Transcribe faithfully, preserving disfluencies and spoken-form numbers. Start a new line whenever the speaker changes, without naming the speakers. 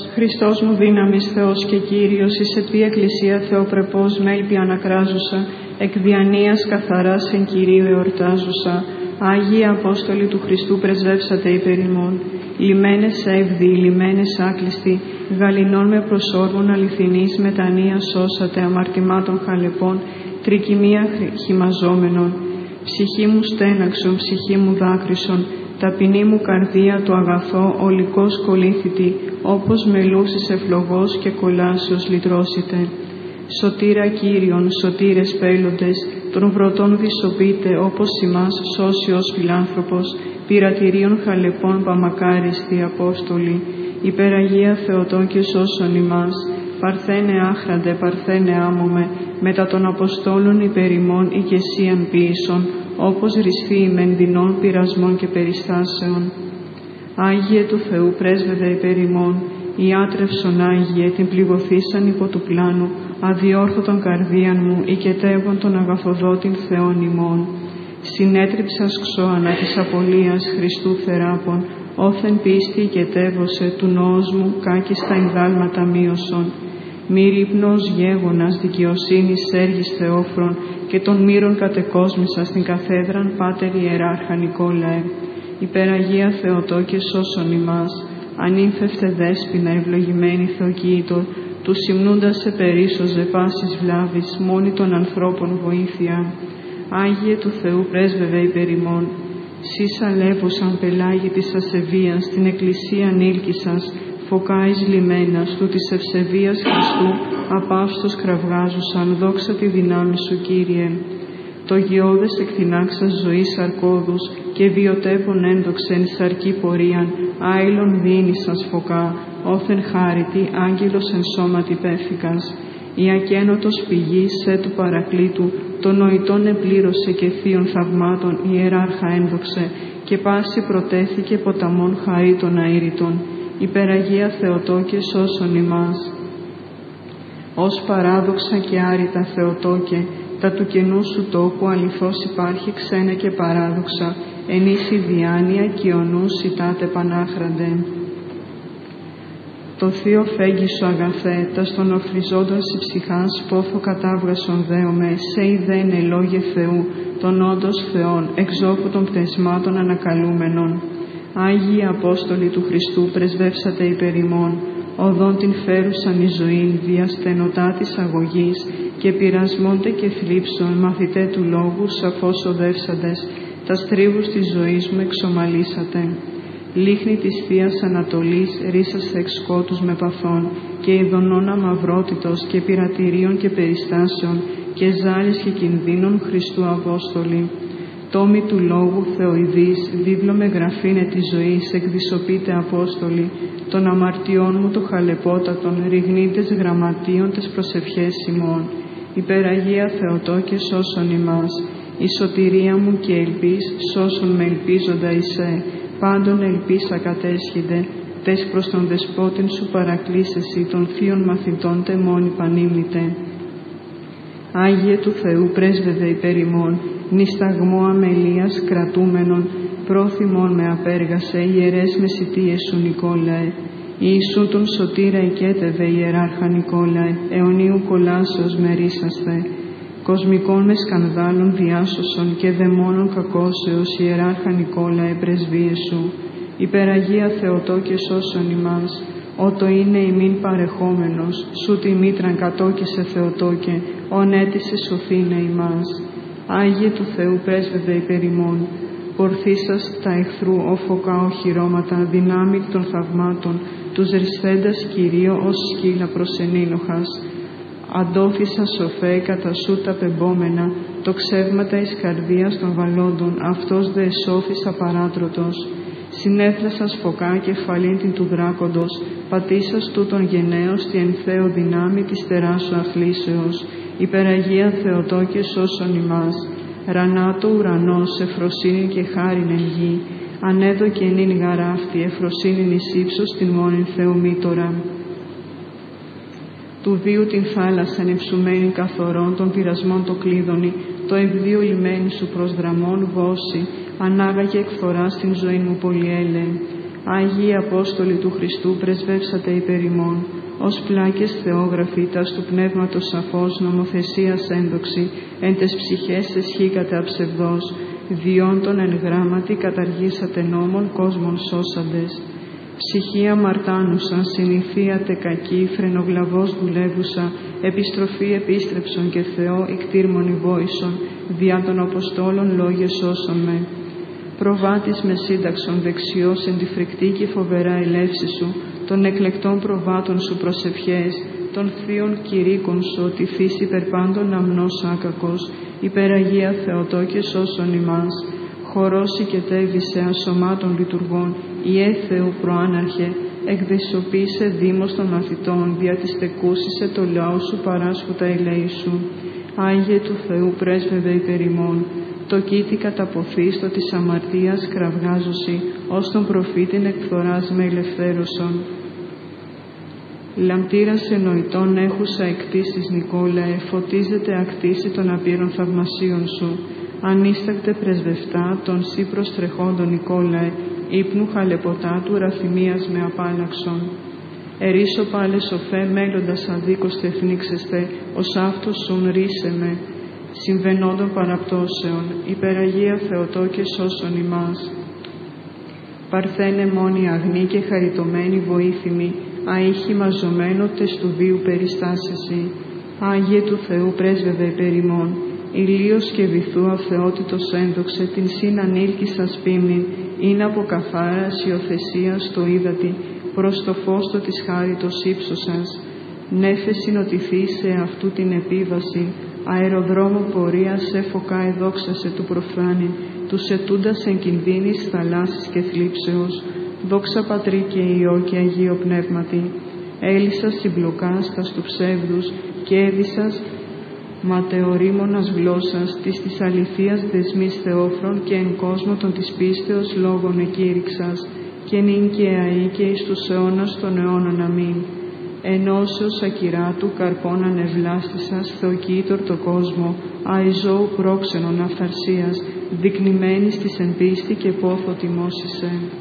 Χριστός μου δύναμης Θεός και Κύριος, εις επί εκκλησία Θεοπρεπός μέλπι ανακράζουσα, εκ διανοίας καθαράς εν Κυρίου εορτάζουσα. Άγιοι Απόστολοι του Χριστού πρεσβεύσατε υπέρ ημών. Λιμένες εύδη, λιμένες άκλειστοι, γαλινών με προσώργων αληθινής μετανία σώσατε, αμαρτημάτων χαλεπών, τρικυμία χυμαζόμενων. Ψυχή μου στέναξον, ψυχή μου δάκρυσον, ταπεινή μου καρδία το αγαθό ολικός κολλήθητη, όπως μελούσης ευλογός και κολάσεως λυτρώσετε. Σωτήρα Κύριον, σωτήρες πέλλοντες, των βρωτών δυσοπείτε, όπως ημάς σώσει ως φιλάνθρωπος, πειρατηρίων χαλεπών παμακάριστοι Απόστολοι, υπεραγία Θεοτόκε σώσον ημάς, παρθένε άχραντε, παρθένε άμωμε, μετά των Αποστόλων υπερ ημών ηκεσίαν ποιήσον, όπως ρυσφή ημεν δεινών πειρασμών και περιστάσεων. Άγιε του Θεού πρέσβευε υπέρ ημών, ιάτρευσον Άγιε, την πληγωθήσαν υπό του πλάνου, αδιόρθωτον καρδίαν μου, οικετεύον τον αγαθοδότην Θεόν ημών. Συνέτριψας ξώανα της απολίας Χριστού θεράπων, όθεν πίστη οικετεύωσε του νόος μου, κάκιστα ενδάλματα μείωσον. Μη ρύπνος γέγονας δικαιοσύνης έργης Θεόφρον, και των μύρων κατεκόσμησα στην καθέδραν Πάτερ Ιεράρχα Νικόλαε. Υπεραγία Θεοτόκε σώσον ημάς, ανήμφευτε δέσποινα ευλογημένη Θεοκοίτορ, του συμνούντας σε περίσσοζε πάσης βλάβης, μόνη των ανθρώπων βοήθεια. Άγιε του Θεού πρέσβευε υπερ ημών, σεις αλεύωσαν πελάγη της ασεβίας, την εκκλησίαν ήλκησας, φωκάης λιμένας του της ευσεβίας Χριστού, απαύστος κραυγάζουσαν, δόξα τη δυνάμει σου Κύριε. Το γεώδες εκτινάξας ζωής αρκόδους, και βιωτέπων ένδοξεν σαρκή πορείαν, άειλον δίνησας φωκά, όθεν χάριτη, άγγελος εν σώματι πέφικας. Η ακένωτος πηγής σε του παρακλήτου, των νοητών επλήρωσε και θείων θαυμάτων ιεράρχα ένδοξε, και πάση προτέθηκε ποταμών χαρί των αήρητων. Υπεραγία Θεοτόκε σώσον ημάς. Ως παράδοξα και άρρητα Θεοτόκε, τα του καινού σου τόπου αληθώς υπάρχει ξένα και παράδοξα, εν ίση διάνοια και ο νους σιτάτε πανάχραντε. Το θείο φέγγι σου αγαθέ, τα στον οφριζόντων σε ψυχάς πόθο κατάβγασον δέομαι, σε ιδέν ελόγε Θεού, τον όντως Θεόν, εξώπου των πτεσμάτων ανακαλούμενων. Άγιοι Απόστολοι του Χριστού πρεσβεύσατε υπερ ημών, οδόν την φέρουσαν η ζωή, διαστενοτά της αγωγής, και πειρασμόντε και θλίψον, μαθητέ του λόγου, σαφώς οδεύσαντες, τα στρίβους της ζωής μου εξομαλήσατε. Λίχνη της Θείας Ανατολής, ρίσας εξκότους με παθών, και ειδονών αμαυρότητος και πειρατηρίων και περιστάσεων, και ζάλης και κινδύνων Χριστού Απόστολοι. Τόμοι του λόγου Θεοειδής, βίβλο με γραφήνε τη ζωής, εκδισοπείτε Απόστολοι, των αμαρτιών μου το χαλεπότατον, ριγνίτες γραμματείων τες προσευχές ημών. Υπεραγία Θεοτόκε σώσον ημάς, η σωτηρία μου και ελπίς, σώσον με ελπίζοντα εισέ, πάντων ελπίς ακατέσχυνται, τες προς τον δεσπότην σου παρακλήσεσι, των θείων μαθητών τεμών υπανήμνητε. Άγιε του Θεού πρέσβευε υπέρ ημών, νησταγμό αμελίας κρατούμενον, πρόθυμον με απέργασε, ιερές μεσητείες σου Νικόλαε. Ιησού τον σωτήρα οικέτευε ιεράρχα Νικόλαε, αιωνίου κολάσεως μερίσαστε. Κοσμικών με σκανδάλων διάσωσον και δαιμόνων κακώσεως ιεράρχα Νικόλαε πρεσβείες σου. Υπεραγία Θεοτόκε σώσον ημάς, ότο είναι ημίν παρεχόμενος, σου τη μήτραν κατόκισε Θεοτόκε, ον έτησε σωθήνε ημάς. Άγιε του Θεού πρέσβευε υπερ ημών, πορθήσας τα εχθρού όφωκα οχυρώματα, δυνάμει των θαυμάτων, τους ρυσφέντας Κυρίω ως σκύλα προσενήλοχας. Αντόθησα σοφέ κατά σου τα πεμπόμενα, το ξεύματα εις καρδίας των βαλόντων, αυτός δε εσώθης απαράτρωτος. Συνέθλασας φωκά κεφαλήν την του δράκοντος, πατήσας τούτον γενναίος τη εν Θεό δυνάμει της τεράσου αθλήσεως. Υπεραγία Θεοτόκε σώσον ημάς, ρανάτο ουρανός, εφροσύνη και χάριν εν γη, ανέδωκε νυν γαράφτη, εφροσύνην εις ύψος την μόνην Θεού μήτωρα. Του βίου την θάλασσαν υψουμένη καθορών, των πειρασμών το κλείδωνη, το ευδίο λιμένη σου προς δραμών βόση, ανάγαγε εκφορά στην ζωή μου πολυέλε. Άγιοι Απόστολοι του Χριστού, πρεσβεύσατε υπέρ ημών. Ως πλάκες θεόγραφοι, τας του πνεύματος σαφώς, νομοθεσίας ένδοξη, εν τες ψυχές εσχήκατε αψευδός, διόντων εν γράμματι καταργήσατε νόμων κόσμων σώσαντες. Ψυχή αμαρτάνουσα, συνηθίατε κακή, φρενοβλαβώς δουλεύουσα, επιστροφή επίστρεψον και Θεό ικτήρμον ηβόησον, διά των Αποστόλων λόγε σώσον με. Προβάτης με σύνταξον δεξιός εν τη φρικτή και φοβερά ελεύση σου, των εκλεκτών προβάτων σου προσευχές, των θείων κηρύκων σου, ότι φύση υπερπάντων αμνός άκακος, υπεραγία Θεοτό και σώσον ημάς. Χωρώσει και τέβησε ασωμάτων λειτουργών, Ιε Θεού προάναρχε, εκδεσοπίσε δήμος των μαθητών, δια της τεκούσισε το λαό σου παράσχου τα ελέη σου. Άγιε του Θεού πρέσβευε υπέρ ημών, το κήτη καταποθείς το της αμαρτίας κραυγάζωση, ως τον προφήτην εκφθοράς με ελευθέρωσον. Λαμπτήρας εννοητών έχουσα εκτίσεις Νικόλαε, φωτίζεται ακτίση των απείρων θαυμασίων σου. Ανίστακτε πρεσβευτά των σύ προστρεχόντων Νικόλαε, ύπνου χαλεποτά του ραθυμίας με απάλαξον. Ερίσο πάλε σοφέ μέλλοντας αδίκως τεθνίξεστε, ως αυτός σουν ρίσε με, συμβενόντων παραπτώσεων, υπεραγία Θεοτό και σώσον ημάς. Παρθένε μόνη αγνή και χαριτωμένη βοήθημη, αήχη μαζωμένο τες του βίου περιστάσεσι. Άγιε του Θεού πρέσβευε υπέρ ημών, ηλίος και βυθού αυθεότητος ένδοξε την συν ανήλκησας πίμνην, είναι από καθάρας υιοθεσίας το είδατη, προς το φως το της χάριτος ύψωσας. Νέφεση νοτιθεί σε αυτού την επίβαση, αεροδρόμο πορεία σε φωκά εδόξασε του προφάνην, τους ετούντας εν κινδύνης θαλάσσης και θλίψεως, δόξα Πατρί και Υιό και Αγίο Πνεύματι. Έλυσας συμπλοκάς τας του ψεύδους και έδισας ματαιορίμωνας γλώσσας της της αληθείας δεσμής θεόφρον και εν κόσμο των της πίστεως λόγων εκήρυξας, και νυν και αεί και εις τους αιώνας των αιώνων αμήν. Ενώσεως ακυράτου καρπών ανευλάστησας, θεοκοίτορ το κόσμο, αϊζώου πρόξενον αυθαρσίας, δεικνυμένης της εν πίστη και πόθο τιμώσισε.